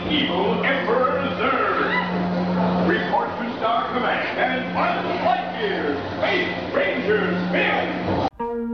evil Emperor Zurg. Report to Star Command and Buzz Lightyear, Space Ranger spin!